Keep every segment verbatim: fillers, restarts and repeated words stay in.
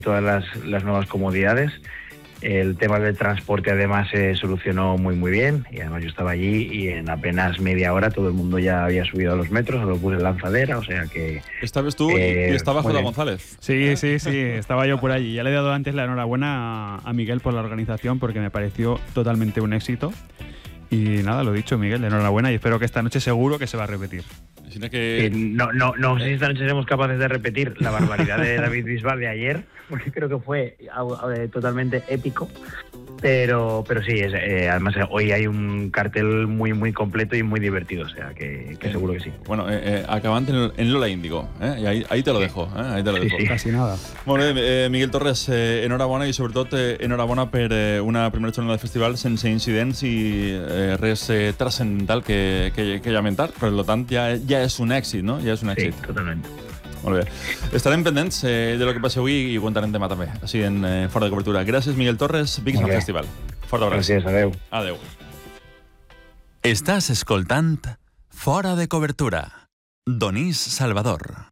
todas las, las nuevas comodidades. El tema del transporte además se solucionó muy muy bien y además yo estaba allí y en apenas media hora todo el mundo ya había subido a los metros, a los buses lanzadera, o sea que... ¿Estabas tú eh, y estaba Jota González? Sí, sí, sí, estaba yo por allí. Ya le he dado antes la enhorabuena a Miguel por la organización porque me pareció totalmente un éxito. Y nada, lo dicho, Miguel, enhorabuena y espero que esta noche seguro que se va a repetir. Que... Eh, no, no, no sé si esta noche seremos capaces de repetir la barbaridad de David Bisbal de ayer, porque creo que fue eh, totalmente épico. Pero, pero sí, es, eh, además hoy hay un cartel muy muy completo y muy divertido, o sea que, que eh, seguro que sí. Bueno, eh, eh, acabant en, en Lola Índigo, eh? I ahí, ahí te lo dejo, eh? Ahí te lo dejo. Sí, sí. Casi nada. Molt bé, eh, Miguel Torres, eh, enhorabona i sobretot eh, enhorabona per eh, una primera jornada de festival sense incidents i eh, res eh, transcendental que, que, que lamentar, per tant ja, ja és un èxit, no? Ja és un èxit. Sí, totalment. Molt bé. Estarem pendents eh, de lo que passi avui i ho contarem demà també, així en eh, Fora de Cobertura. Gràcies, Miguel Torres, Big okay. Festival. Fort abraç. Gràcies, adeu. Adeu. Estàs escoltant Fora de Cobertura. Donís Salvador.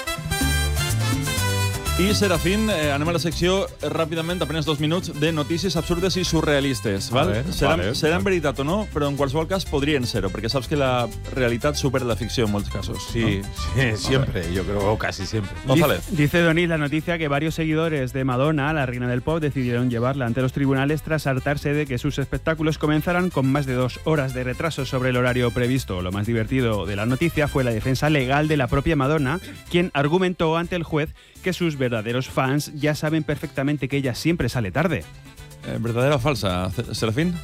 I Serafín, eh, anem a la secció ràpidament, apenas dos minuts, de notícies absurdes i surrealistes. Val? Vale, seran, vale, seran vale. veritat o no, però en qualsevol cas podrien ser-ho, perquè saps que la realitat supera la ficció en molts casos. Sí, ¿no? sí, siempre, yo creo casi siempre. González. Dice Donís la noticia que varios seguidores de Madonna, la reina del pop, decidieron llevarla ante los tribunales tras hartarse de que sus espectáculos comenzaran con más de dos horas de retraso sobre el horario previsto. Lo más divertido de la noticia fue la defensa legal de la propia Madonna, quien argumentó ante el juez que sus verdaderos fans ya saben perfectamente que ella siempre sale tarde. Eh, ¿Verdadera o falsa, Serafín?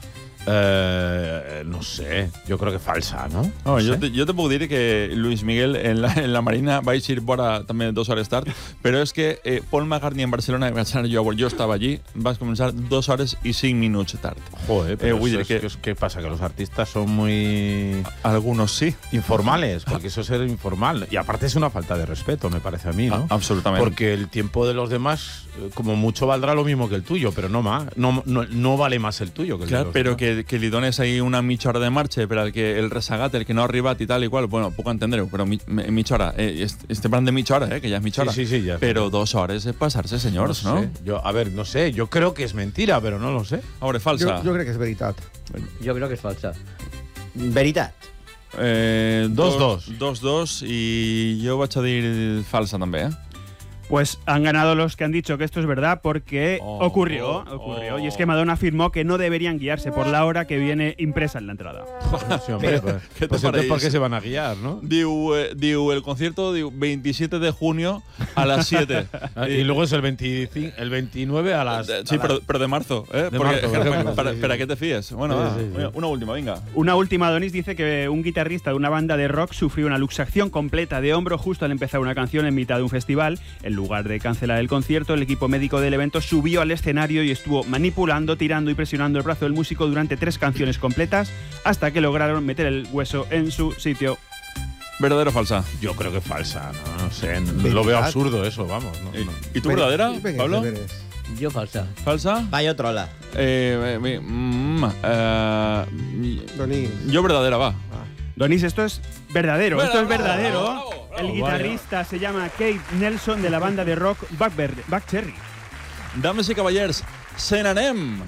Eh, no sé, yo creo que falsa, ¿no? No, no jo, sé. te, jo te puc dir que Luis Miguel en la, en la Marina va eixir fora també dues hores tard, però és que eh, Paul McCartney en Barcelona, jo, jo estava allí, vas començar dos hores i cinc minuts tard. Joder, pero eh, eso es, que, ¿qué pasa? Que los artistas son muy... Algunos sí. Informales, porque eso es ser informal. Y aparte es una falta de respeto, me parece a mí, ¿no? Ah, absolutamente. Porque el tiempo de los demás, como mucho, valdrá lo mismo que el tuyo, pero no más. No, no, no vale más el tuyo que el Clar, de los però demás. que, que li dones ahí una mitja hora de marxa per al que el resagat, el que no ha arribat i tal i qual, bueno, puc entendre-ho, però mi, mitja hora, eh, estem parlant de mitja hora, eh, que ja és mitja hora. Sí, sí, sí, ya. Però dos hores es passar-se, senyors, no ¿no? sé. Yo, a ver, no sé, yo creo que es mentira, pero no lo sé. A veure, falsa. Jo, jo crec que és veritat. Jo crec que és falsa. Veritat. Eh, Dos, dos. Dos, dos, i jo vaig a dir falsa també, eh? Pues han ganado los que han dicho que esto es verdad porque Oh, ocurrió, oh, ocurrió. oh. Y es que Madonna afirmó que no deberían guiarse por la hora que viene impresa en la entrada. Sí, hombre, pues, ¿qué te pues entonces, parece? ¿por qué se van a guiar, no? Diu, eh, diu, el concierto diu veintisiete de junio a las siete. Y luego es el, veinticinco, el veintinueve a las... Sí, a pero, las- pero de marzo, ¿eh? De Porque, marzo, por ejemplo, para, sí, sí. ¿Para qué te fíes? Bueno, Sí, va, sí, sí. una última, venga. Una última, Donis dice que un guitarrista de una banda de rock sufrió una luxación completa de hombro justo al empezar una canción en mitad de un festival. En lugar de cancelar el concierto, el equipo médico del evento subió al escenario y estuvo manipulando, tirando y presionando el brazo del músico durante tres canciones completas hasta que lograron meter el hueso en su sitio. ¿Verdadero o falsa? Yo creo que falsa, no, no sé. No, lo veo absurdo eso, vamos. No, ¿Y, no. ¿y tú verdadera, Veres, Pablo? veres. Jo falsa. ¿Falsa? Va, jo trola. Eh, eh, mm, eh, Donís. yo verdadera, va. Donis, esto es verdadero, esto es Bravo, verdadero. bravo, bravo. El guitarrista se llama Kate Nelson de la banda de rock Buckber- Buckcherry. Dames i cavallers, se n'anem!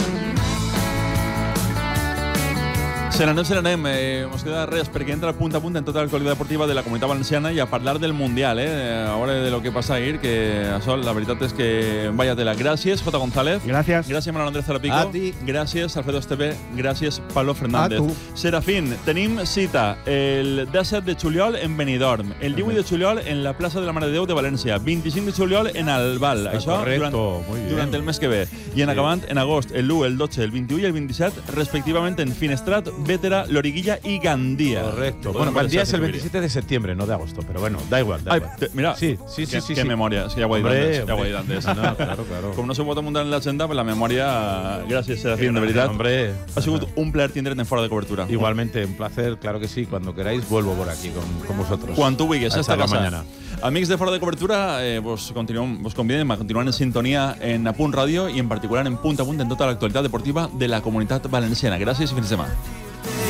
Se n'anem, se n'anem. Eh, mos queda res perquè entra punt a punt en tota l'actualitat deportiva de la Comunitat Valenciana i a parlar del Mundial, eh? A veure de lo que passa ahir, que això, la veritat és que vaya tela. Gràcies, Jota González. Gracias. Gràcies, Manuel Andrés Zarapico. A ti. Gràcies, Alfredo Esteve. Gràcies, Pablo Fernández. A tu. Serafín, tenim cita el disset de juliol en Benidorm, el divuit de juliol en la plaça de la Mare de Déu de València, vint-i-cinc de juliol en Albal. Això correcto, durant, muy bien. durant el mes que ve. I en acabant, en agost, el l'u, el dotze, el vint-i-u i el vint-i-set, respectivament en Finestrat, Bétera, Loriguilla i Gandia. Correcto. Podem Bueno, el día es el aparèixer a veintisiete de septiembre, no de agosto, pero bueno, da igual. Da Ai, igual. te, mira, Sí, sí, sí, que, sí, que sí. memòria, és que ja ho he dit Hombre, antes. Ja ho he hombre. dit antes. No, claro, claro. Com no s'ho pot apuntar en l'agenda, per la memòria, gràcies, Serafín, de veritat. Hombre, Ha sigut un plaer tindre't en Fora de Cobertura. igualmente, un placer, claro que sí. Cuando queráis, vuelvo por aquí con, con vosotros. Quan tu vulguis, A esta echar la casa. mañana. Amics de Fora de Cobertura, eh, vos, continuem, vos convidem a continuar en sintonia en A Punt Ràdio i en particular en Punt a Punt en tota l'actualitat deportiva de la Comunitat Valenciana. Gràcies i fins demà.